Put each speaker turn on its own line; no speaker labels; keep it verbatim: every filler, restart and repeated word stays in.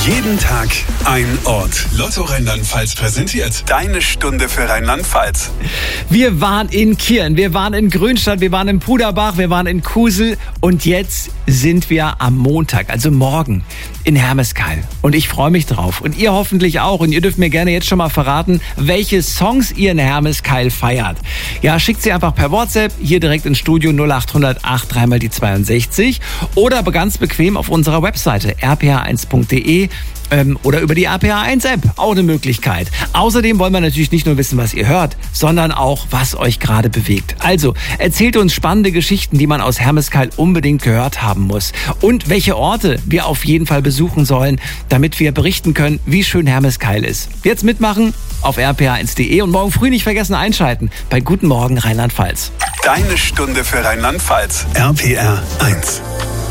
Jeden Tag ein Ort. Lotto Rheinland-Pfalz präsentiert deine Stunde für Rheinland-Pfalz.
Wir waren in Kirn, wir waren in Grünstadt, wir waren in Puderbach, wir waren in Kusel und jetzt sind wir am Montag, also morgen, in Hermeskeil. Und ich freue mich drauf und ihr hoffentlich auch. Und ihr dürft mir gerne jetzt schon mal verraten, welche Songs ihr in Hermeskeil feiert. Ja, schickt sie einfach per WhatsApp hier direkt ins Studio null acht hundert acht drei mal die zweiundsechzig oder aber ganz bequem auf unserer Webseite r p h eins punkt d e ähm, oder über die R P H eins App. Auch eine Möglichkeit. Außerdem wollen wir natürlich nicht nur wissen, was ihr hört, sondern auch, was euch gerade bewegt. Also, erzählt uns spannende Geschichten, die man aus Hermeskeil unbedingt gehört haben muss. Und welche Orte wir auf jeden Fall besuchen sollen, damit wir berichten können, wie schön Hermeskeil ist. Jetzt mitmachen auf r p h eins punkt d e und morgen früh nicht vergessen einschalten bei Guten Morgen Rheinland-Pfalz.
Deine Stunde für Rheinland-Pfalz. R P R eins.